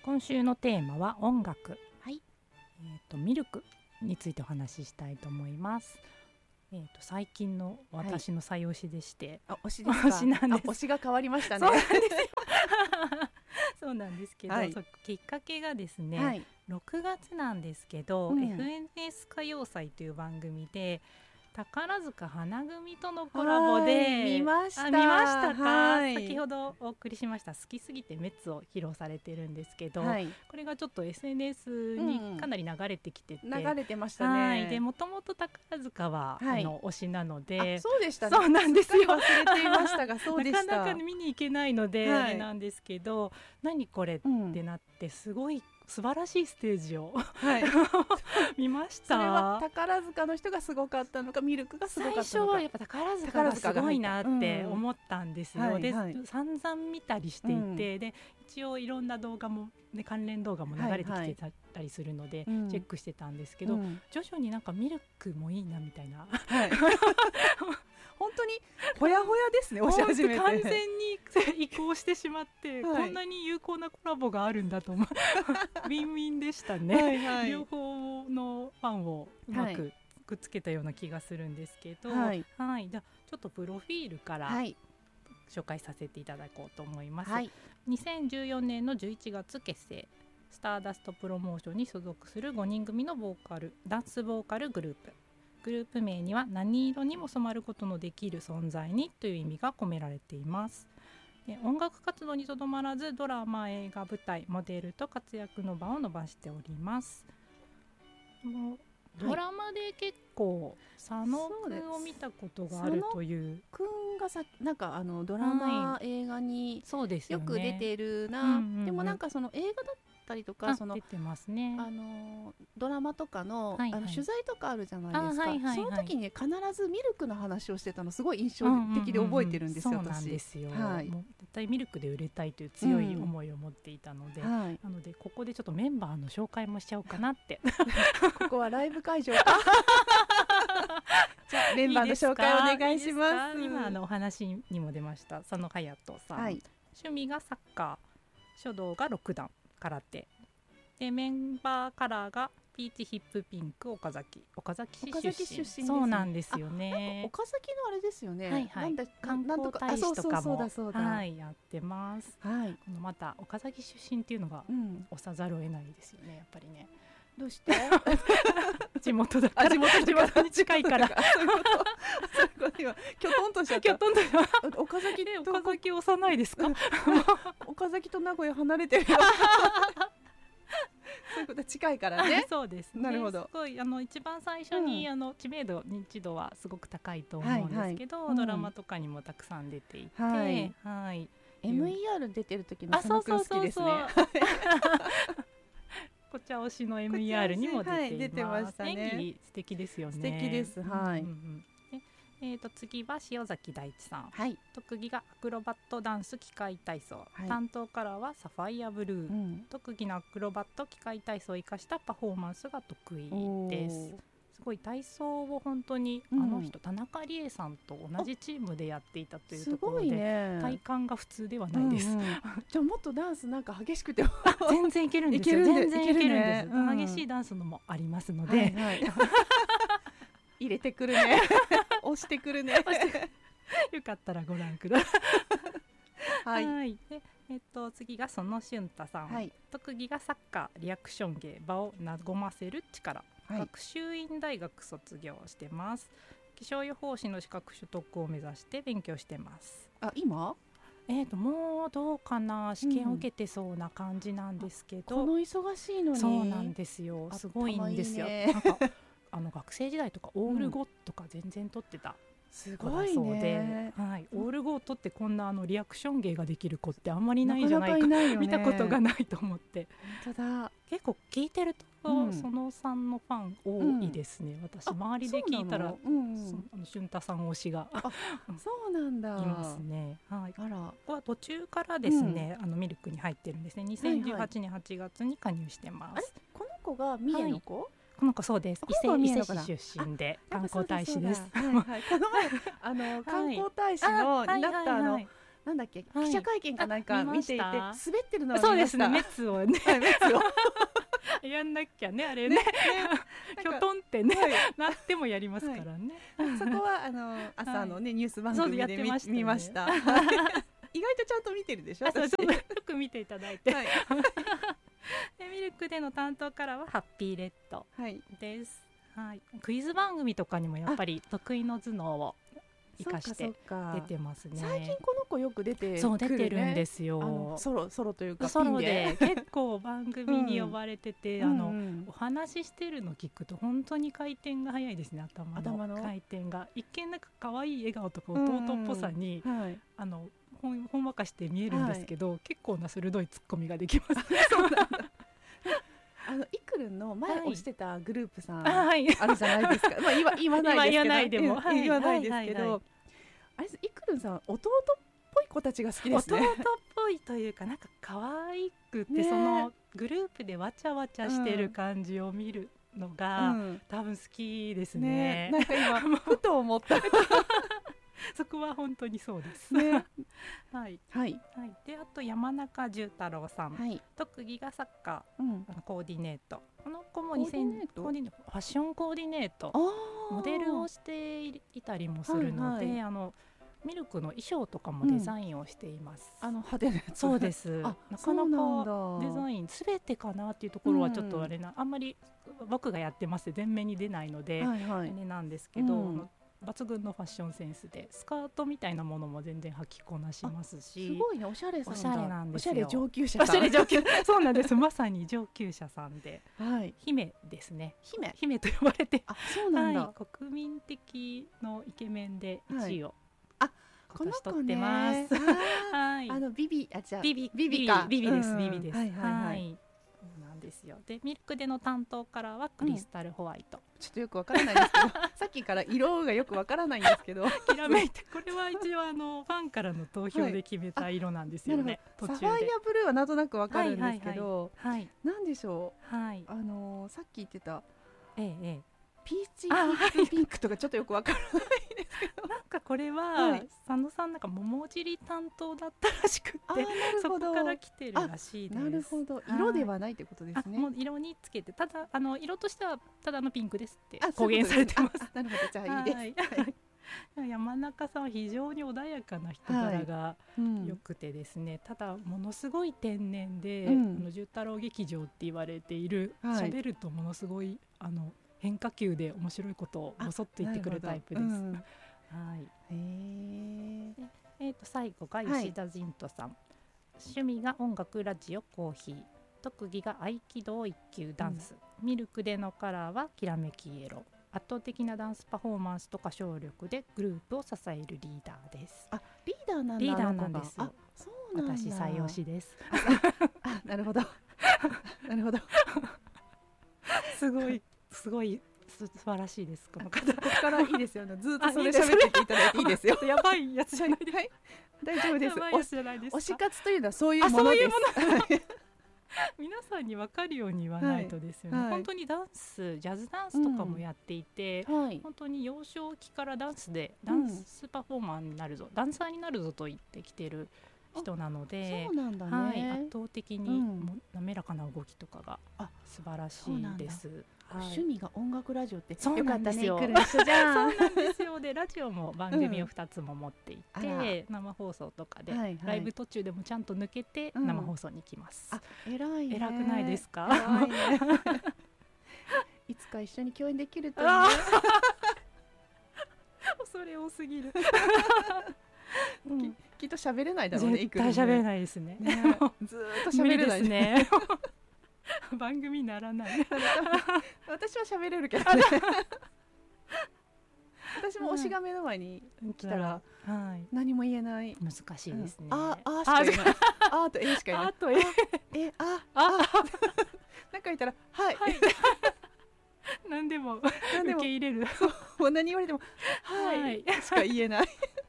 今週のテーマは音楽、 はい。 ミルクについてお話ししたいと思います。最近の私の最推しでして、 推しですか。 推しなんです。 推しが変わりましたね。 そうなんですよそうなんですけど、 はい、 きっかけがですね、 はい、 6月なんですけど、FNS 歌謡祭という番組で宝塚花組とのコラボで見ました。 見ましたか、 はい、 先ほどお送りしました好きすぎてメッツを披露されてるんですけど、 はい、 これがちょっと SNS にかなり流れてきてて、 流れてましたね。 はい、でもともと宝塚は、推しなので、 そうでしたね。 そうなんですよ。 忘れていましたが、そうでした。 なかなか見に行けないので、あれなんですけど、何これってなって、すごい素晴らしいステージを、見ました。 それは宝塚の人がすごかったのか、ミルクがすごかったのか。 最初はやっぱ宝塚がすごいなって思ったんですよ。で、散々見たりしていて、で一応いろんな動画も、ね、関連動画も流れてきてたりするので、チェックしてたんですけど、徐々になんかミルクもいいなみたいな、 本当にほやほやですね。推し始めて完全に移行してしまって、こんなに有効なコラボがあるんだと思うウィンウィンでしたね。両方のファンをうまくくっつけたような気がするんですけど、じゃあちょっとプロフィールから紹介させていただこうと思います。2014年の11月結成、スターダストプロモーションに所属する5人組のダンスボーカルグループ。グループ名には何色にも染まることのできる存在にという意味が込められています。で、音楽活動にとどまらずドラマ、映画、舞台、モデルと活躍の場を伸ばしております。ドラマで結構佐野くんを見たことがあるという。 佐野くんがなんかドラマ、映画によく出てるな。でもなんかその映画だったりとか、その出てますね。 ドラマとかの取材とかあるじゃないですか。その時に必ずミルクの話をしてたのすごい印象的で覚えてるんですよ。 そうなんですよ。もう絶対ミルクで売れたいという強い思いを持っていたので、なのでここでちょっとメンバーの紹介もしちゃおうかなってここはライブ会場かじゃあメンバーの紹介お願いします。 今お話にも出ました佐野勇人さん、趣味がサッカー、書道が6段、空手で、メンバーカラーがピーチヒップピンク、岡崎市出身。そうなんですよね。 岡崎のあれですよね。 観光大使とかもやってます。また岡崎出身っていうのが押さざるを得ないですよね、やっぱりね。 どうして地元だから、地元に近いから今きょとんとしちゃった。岡崎押さないですか岡崎と名古屋離れてるよそういうこと近いからね。 そうですね。なるほど。すごい一番最初に知名度、認知度はすごく高いと思うんですけど、ドラマとかにもたくさん出ていて、 MER 出てる時の佐野くん好きですね。 こちら推しの MER にも出ています。演技素敵ですよね。 素敵です。 次は塩崎大地さん、特技がアクロバットダンス、機械体操、担当カラーはサファイアブルー、特技のアクロバット、機械体操を生かしたパフォーマンスが得意です。すごい体操を本当にあの人、田中理恵さんと同じチームでやっていたというところで、体感が普通ではないです。 じゃあもっとダンスなんか激しくても全然いけるんですよ。全然いけるんです。激しいダンスのもありますので、 入れてくるね押してくるねよかったらご覧ください。で、次がその俊太さん、特技がサッカー、リアクション芸、場を和ませる力、学習院大学卒業してます。気象予報士の資格取得を目指して勉強してます。 今もうどうかな、試験を受けてそうな感じなんですけど、 この忙しいのに。そうなんですよ。すごいんですよ。なんか学生時代とかオール5とか全然取ってた。 すごいね。 オール5を取ってこんなリアクション芸ができる子ってあんまりいないんじゃないか、見たことがないと思って。 本当だ。 結構聞いてると、そのさんのファン多いですね。私周りで聞いたら俊太さん推しがそうなんだ、 いますね。ここは途中からですね、ミルクに入ってるんですね。2018年8月に加入してます。 この子が三重の子？ この子そうです。伊勢市出身で観光大使です。 この前観光大使のになったなんだっけ、記者会見かなんか見ていて滑ってるのは見ました。 そうですね、メッツをねやんなきゃね、あれねひょとんってねなってもやりますからね。 そこは朝のねニュース番組で見ました。意外とちゃんと見てるでしょ。よく見ていただいて。でミルクでの担当からはハッピーレッドです。クイズ番組とかにもやっぱり得意の頭脳を生かして出てますね。 最近この子よく出て出てるんですよ。 ソロというかソロで結構番組に呼ばれてて、お話ししてるの聞くと本当に回転が早いですね。頭の回転が一見なんか可愛い笑顔とか弟っぽさにほんわかして見えるんですけど、結構な鋭いツッコミができます。 イクルンの前をしてたグループさんあるじゃないですか。言わないですけど、あれイクルンさん弟っぽい子たちが好きですね。 弟っぽいというかなんか可愛くて、そのグループでわちゃわちゃしてる感じを見るのが多分好きですね。 なんか今ふと思った。 そこは本当にそうですね。 であと山中十太郎さん、特技がサッカー、コーディネート。この子もファッションコーディネートモデルをしていたりもするので、ミルクの衣装とかもデザインをしています。 派手なやつ。 そうです。なかなかデザインすべてかなっていうところはちょっとあれな、あんまり僕がやってます前面に出ないのであれなんですけど、抜群のファッションセンスでスカートみたいなものも全然履きこなしますし、 すごいね、おしゃれさんだ。 おしゃれなんですよ。 おしゃれ上級者さん。 そうなんです。まさに上級者さんで、姫ですね。姫と呼ばれて、 そうなんだ。 国民的のイケメンで1位を今年取ってます。 ビビです。 ビビです。なんですよ。でミルクでの担当カラーはクリスタルホワイト。 ちょっとよくわからないですけど、さっきから色がよくわからないんですけど、 きらめいて、これは一応ファンからの投票で決めた色なんですよね。 サファイアブルーはなんとなくわかるんですけど、なんでしょう。さっき言ってたピーチピンクとかちょっとよくわからないですけど、 なんかこれは佐野さんなんか桃尻担当だったらしくって、そこから来てるらしいです。 なるほど、色ではないってことですね。 もう色につけて、ただ色としてはただのピンクですって公言されてます。 なるほど、じゃあいいです。 山中さんは非常に穏やかな人柄が良くてですね、ただものすごい天然で、十太郎劇場って言われている、喋るとものすごい変化球で面白いことをぼそっと言ってくるタイプです。最後が吉田仁人さん、趣味が音楽、ラジオ、コーヒー、特技が合気道、一級ダンス、ミルクでのカラーはきらめきイエロー、圧倒的なダンスパフォーマンスと歌唱力でグループを支えるリーダーです。 リーダーなんだ。 リーダーなんです。 そうなんだ。 私採用しです。 なるほどなるほど。 すごい素晴らしいです。この方。 ここからいいですよね。ずっとそれ喋っていただいていいですよ。 やばいやつじゃないですか。 大丈夫です。推し活というのはそういうものです。 皆さんに分かるように言わないとですよね。本当にダンス、ジャズダンスとかもやっていて、本当に幼少期からダンスパフォーマーになるぞ、ダンサーになるぞと言ってきてる人なので、圧倒的に滑らかな動きとかが素晴らしいです。 趣味が音楽、ラジオってよかったね。そうなんですよ。でラジオも番組を2つも持っていて、生放送とかでライブ途中でもちゃんと抜けて生放送に行きます。 偉いね。 偉くないですか？ いつか一緒に共演できるとね。 恐れ多すぎる。 きっと喋れないだろうね。 絶対喋れないですね。 ずっと喋れないね。番組ならない。 私は喋れるけどね。私も推しが目の前に来たら何も言えない。 難しいですね。 しか言えない。としか言えない。なんか言ったらはい。 何でも受け入れる。 もう何言われてもはいしか言えない。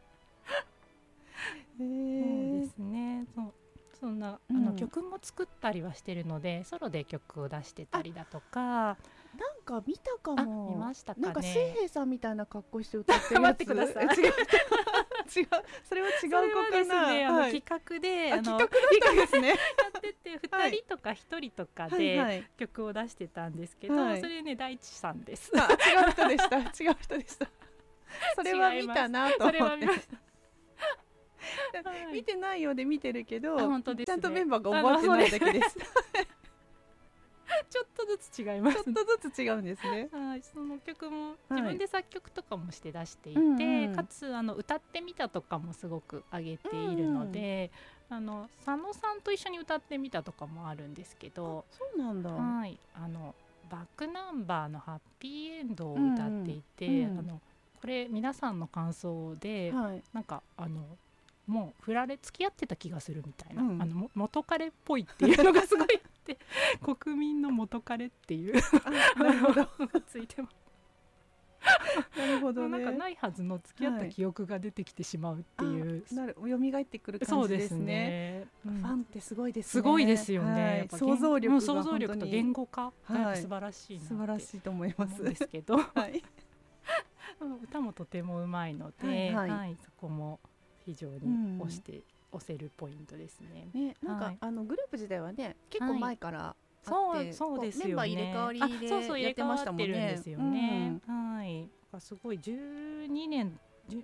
そうですね。そんな曲も作ったりはしてるので、ソロで曲を出してたりだとか、 なんか見たかも。 見ましたかね。 なんか水平さんみたいな格好して歌ってるやつ。 待ってください。 それは違う子かな。 企画で企画だったんですね。 やってて2人とか1人とかで曲を出してたんですけど、それね大地さんです。 違う人でした。違う人でした。それは見たなと思って。見てないようで見てるけど、ちゃんとメンバーが覚えてないだけです。 ちょっとずつ違います。 ちょっとずつ違うんですね。 その曲も自分で作曲とかもして出していて、かつ歌ってみたとかもすごく上げているので、佐野さんと一緒に歌ってみたとかもあるんですけど、 そうなんだ。 バックナンバーのハッピーエンドを歌っていて、これ皆さんの感想で、なんかもう付き合ってた気がするみたいな、元彼っぽいっていうのがすごいって国民の元彼っていうのがついてます。 なるほどね。 なんかないはずの付き合った記憶が出てきてしまうっていう、 蘇ってくる感じですね。ファンってすごいですね。 すごいですよね。 想像力と言語化が素晴らしいなって、 素晴らしいと思いますですけど、歌もとてもうまいので、そこも非常に押せるポイントですね。 なんかグループ自体はね結構前からあって、 そうですよね。 メンバー入れ替わりでやってましたもんね。はい。すごい12年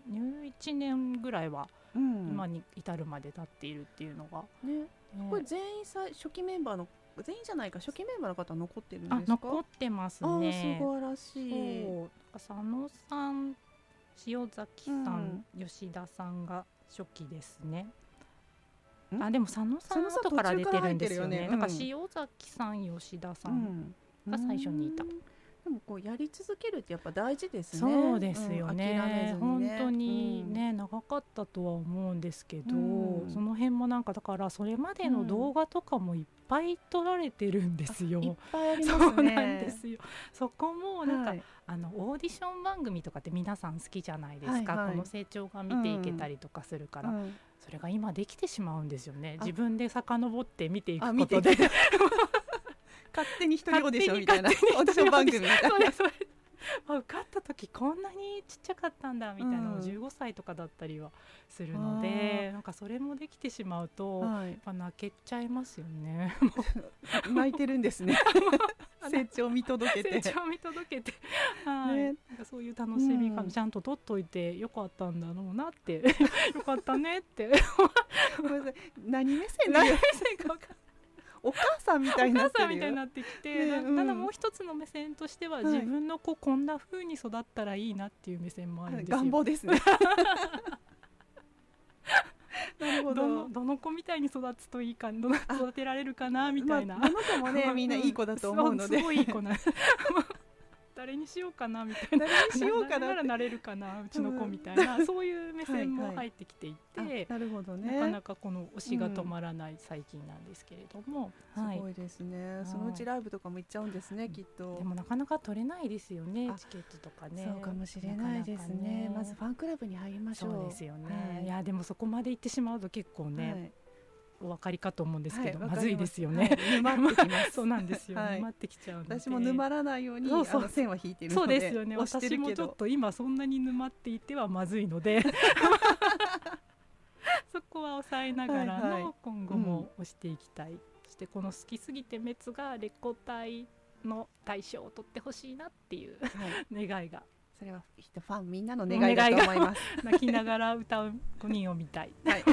11年ぐらいは今に至るまで経っているっていうのが、 これ全員初期メンバーの全員じゃないか、初期メンバーの方残ってるんですか？ 残ってますね。 素晴らしい。 佐野さん、塩崎さん、吉田さんが初期ですね。でも佐野さんは後から出てるんですよね。だから塩崎さん、吉田さんが最初にいた。 でもこうやり続けるってやっぱ大事ですね。 そうですよね。本当にね、長かったとは思うんですけど、その辺もなんかだからそれまでの動画とかもいっぱい撮られてるんですよ。 いっぱいありますね。 そうなんですよ。そこもなんかオーディション番組とかって皆さん好きじゃないですか。この成長が見ていけたりとかするから、それが今できてしまうんですよね。自分で遡って見ていくことで。 勝手に一人オーディションみたいなオーディション番組みたいな。 受かった時こんなにちっちゃかったんだみたいなのを15歳とかだったりはするので、なんかそれもできてしまうとやっぱ泣けちゃいますよね。 泣いてるんですね。成長見届けて、 そういう楽しみ感ちゃんと取っといてよかったんだろうなってよかったねって何目線か分かんない。お母さんみたいになってきて、ただもう一つの目線としては、自分の子こんな風に育ったらいいなっていう目線もあるんですよ。 願望ですね。なるほど。 どの子みたいに育つといいか、育てられるかなみたいな。 どの子もねみんないい子だと思うので、 すごいいい子な。誰にしようかなみたいな、誰にしようかならなれるかなうちの子みたいな、そういう目線も入ってきていて、 なるほどね。 なかなかこの推しが止まらない最近なんですけれども、 すごいですね。そのうちライブとかも行っちゃうんですね、きっと。 でもなかなか取れないですよね、チケットとかね。 そうかもしれないですね。まずファンクラブに入りましょう。 そうですよね。いやでもそこまで行ってしまうと結構ね、お分かりかと思うんですけど、まずいですよね。 沼ってきます。 そうなんですよ。沼ってきちゃうので。 私も沼らないように線は引いてるので。 そうですよね。私もちょっと今そんなに沼っていてはまずいので、そこは抑えながらの今後も押していきたい。そしてこの好きすぎて滅がレコ大の大賞を取ってほしいなっていう願いが。 それはファンみんなの願いだと思います。 泣きながら歌う5人を見たい。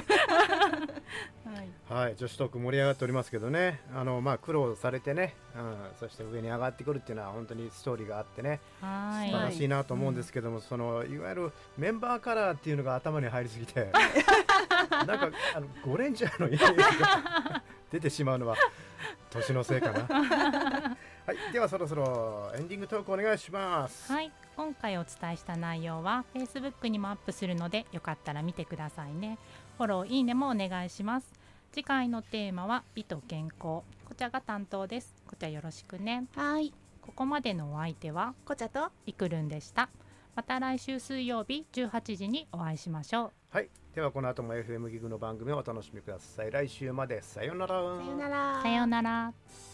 はい、女子トーク盛り上がっておりますけどね、苦労されてね、そして上に上がってくるっていうのは本当にストーリーがあってね、素晴らしいなと思うんですけども、いわゆるメンバーカラーっていうのが頭に入りすぎてなんかゴレンジャーのイメージが出てしまうのは年のせいかな。はい、ではそろそろエンディングトークお願いします。 はい、今回お伝えした内容は Facebook にもアップするのでよかったら見てくださいね。フォロー、いいねもお願いします。次回のテーマは美と健康。こちゃが担当です。こちゃよろしくね。 はい。 ここまでのお相手はこちゃといくるんでした。また来週水曜日18時にお会いしましょう。 はい、ではこの後も FM ギグの番組をお楽しみください。来週までさようなら。 さようなら。 さようなら。